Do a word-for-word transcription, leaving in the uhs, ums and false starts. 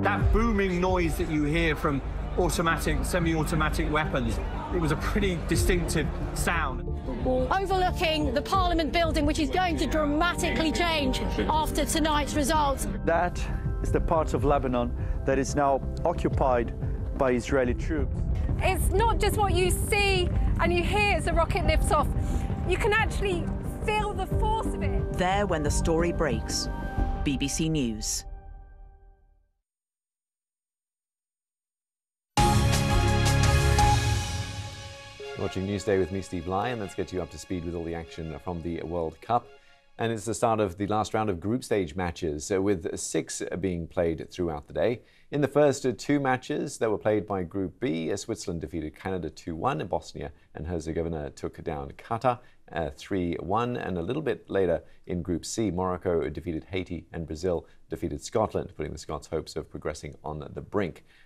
that booming noise that you hear from automatic, semi-automatic weapons, it was a pretty distinctive sound. Overlooking the Parliament building, which is going to dramatically change after tonight's results. That is the part of Lebanon that is now occupied by Israeli troops. It's not just what you see and you hear as the rocket lifts off. You can actually feel the force of it. There when the story breaks. B B C News. Watching Newsday with me, Steve Lyon. Let's get you up to speed with all the action from the World Cup. And it's the start of the last round of group stage matches, with six being played throughout the day. In the first two matches that were played by Group B, Switzerland defeated Canada two one, and Bosnia and Herzegovina took down Qatar three one. And a little bit later in Group C, Morocco defeated Haiti and Brazil defeated Scotland, putting the Scots' hopes of progressing on the brink.